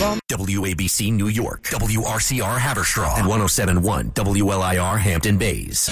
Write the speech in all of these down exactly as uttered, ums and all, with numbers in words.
from W A B C New York, W R C R Haverstraw, and one oh seven point one W L I R Hampton Bays.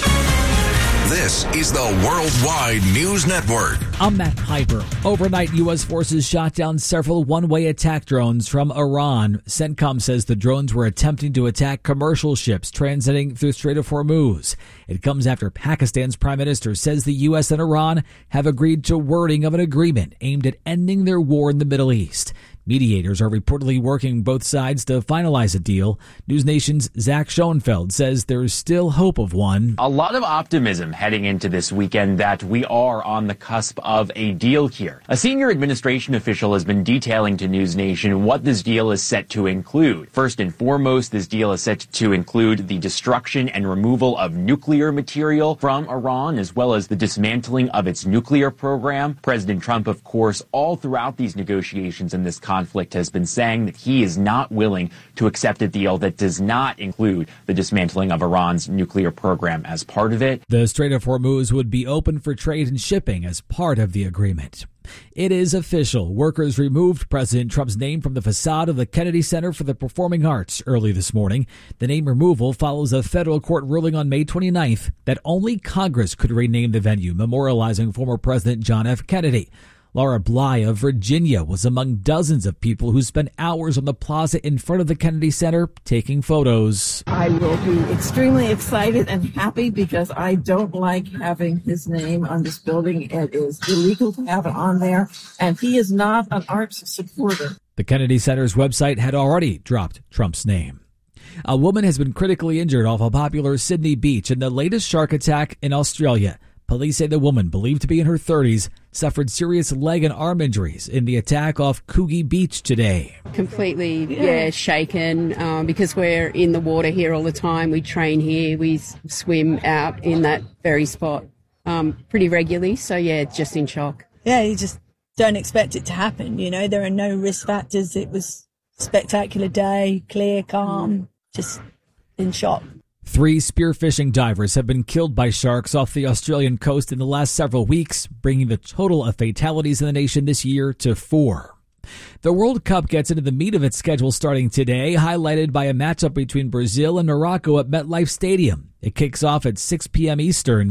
This is the Worldwide News Network. I'm Matt Piper. Overnight, U S forces shot down several one-way attack drones from Iran. CENTCOM says the drones were attempting to attack commercial ships transiting through Strait of Hormuz. It comes after Pakistan's prime minister says the U S and Iran have agreed to wording of an agreement aimed at ending their war in the Middle East. Mediators are reportedly working both sides to finalize a deal. News Nation's Zach Schoenfeld says there's still hope of one. A lot of optimism heading into this weekend that we are on the cusp of a deal here. A senior administration official has been detailing to News Nation what this deal is set to include. First and foremost, this deal is set to include the destruction and removal of nuclear material from Iran, as well as the dismantling of its nuclear program. President Trump, of course, all throughout these negotiations in this conflict, conflict has been saying that he is not willing to accept a deal that does not include the dismantling of Iran's nuclear program as part of it. The Strait of Hormuz would be open for trade and shipping as part of the agreement. It is official. Workers removed President Trump's name from the facade of the Kennedy Center for the Performing Arts early this morning. The name removal follows a federal court ruling on May twenty-ninth that only Congress could rename the venue, memorializing former President John F. Kennedy. Laura Bly of Virginia was among dozens of people who spent hours on the plaza in front of the Kennedy Center taking photos. I will be extremely excited and happy because I don't like having his name on this building. It is illegal to have it on there, and he is not an arts supporter. The Kennedy Center's website had already dropped Trump's name. A woman has been critically injured off a popular Sydney beach in the latest shark attack in Australia. Police say the woman, believed to be in her thirties, suffered serious leg and arm injuries in the attack off Coogee Beach today. Completely, yeah, shaken um, because we're in the water here all the time. We train here, we swim out in that very spot um, pretty regularly. So, yeah, just in shock. Yeah, you just don't expect it to happen. You know, there are no risk factors. It was a spectacular day, clear, calm, just in shock. Three spearfishing divers have been killed by sharks off the Australian coast in the last several weeks, bringing the total of fatalities in the nation this year to four. The World Cup gets into the meat of its schedule starting today, highlighted by a matchup between Brazil and Morocco at MetLife Stadium. It kicks off at six p.m. Eastern.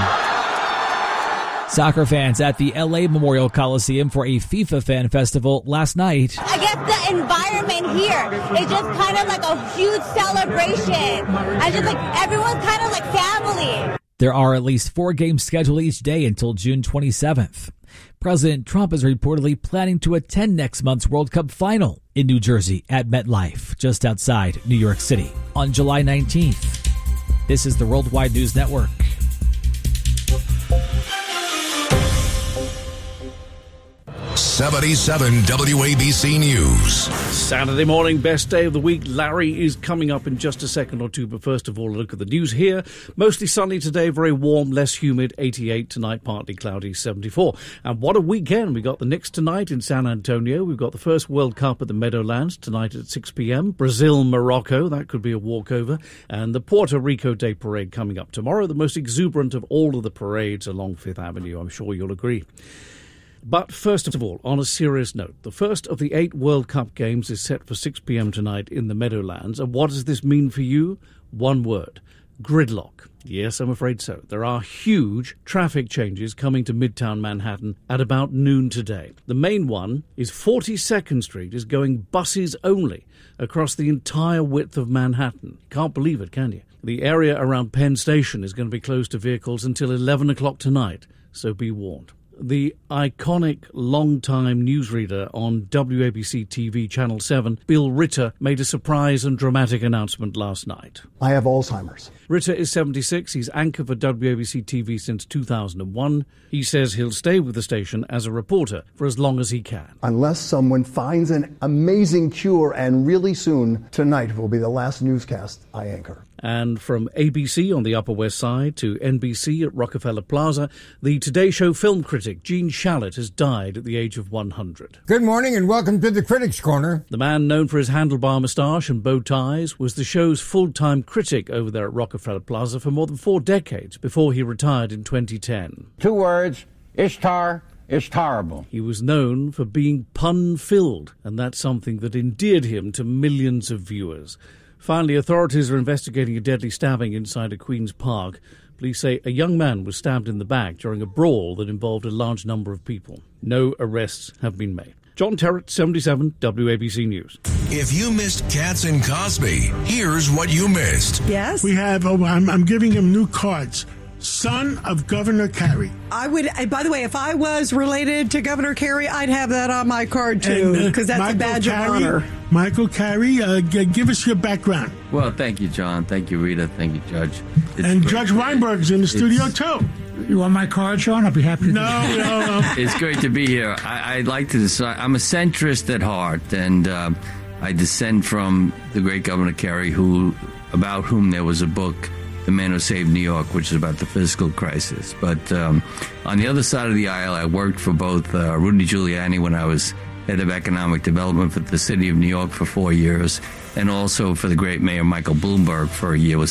Soccer fans at the L A Memorial Coliseum for a FIFA fan festival last night. I guess the environment here is just kind of like a huge celebration. And just like everyone's kind of like family. There are at least four games scheduled each day until June twenty-seventh. President Trump is reportedly planning to attend next month's World Cup final in New Jersey at MetLife, just outside New York City, on July nineteenth. This is the Worldwide News Network. seventy-seven W A B C News. Saturday morning, best day of the week. Larry is coming up in just a second or two, but first of all, a look at the news here. Mostly sunny today, very warm, less humid, eighty-eight tonight, partly cloudy, seventy-four. And what a weekend. We got the Knicks tonight in San Antonio. We've got the first World Cup at the Meadowlands tonight at six p.m. Brazil, Morocco, that could be a walkover. And the Puerto Rico Day Parade coming up tomorrow, the most exuberant of all of the parades along Fifth Avenue. I'm sure you'll agree. But first of all, on a serious note, the first of the eight World Cup games is set for six p.m. tonight in the Meadowlands. And what does this mean for you? One word: gridlock. Yes, I'm afraid so. There are huge traffic changes coming to Midtown Manhattan at about noon today. The main one is forty-second Street is going buses only across the entire width of Manhattan. Can't believe it, can you? The area around Penn Station is going to be closed to vehicles until eleven o'clock tonight, so be warned. The iconic long-time newsreader on W A B C T V Channel seven, Bill Ritter, made a surprise and dramatic announcement last night. I have Alzheimer's. Ritter is seventy-six. He's anchored for W A B C T V since two thousand one. He says he'll stay with the station as a reporter for as long as he can. Unless someone finds an amazing cure, and really soon, tonight will be the last newscast I anchor. And from A B C on the Upper West Side to N B C at Rockefeller Plaza, the Today Show film critic Gene Shalit has died at the age of one hundred. Good morning and welcome to the Critics' Corner. The man known for his handlebar moustache and bow ties was the show's full-time critic over there at Rockefeller Plaza for more than four decades before he retired in twenty ten. Two words: Ishtar It's terrible. He was known for being pun-filled, and that's something that endeared him to millions of viewers. Finally, authorities are investigating a deadly stabbing inside a Queen's Park. Police say a young man was stabbed in the back during a brawl that involved a large number of people. No arrests have been made. John Terrett, seventy-seven, W A B C News. If you missed Katz and Cosby, here's what you missed. Yes? We have, oh, I'm, I'm giving him new cards. Son of Governor Carey. I would, by the way, if I was related to Governor Carey, I'd have that on my card, too, because uh, that's Michael a badge Carey, of honor. Michael Carey, uh, g- give us your background. Well, thank you, John. Thank you, Rita. Thank you, Judge. It's and great. Judge Weinberg's in the studio, it's, too. You want my card, Sean? I'll be happy to No, no, no. It's great to be here. I, I'd like to decide. I'm a centrist at heart, and uh, I descend from the great Governor Carey, who, about whom there was a book, The Man Who Saved New York, which is about the fiscal crisis. But um, on the other side of the aisle, I worked for both uh, Rudy Giuliani when I was head of economic development for the city of New York for four years, and also for the great Mayor Michael Bloomberg for a year with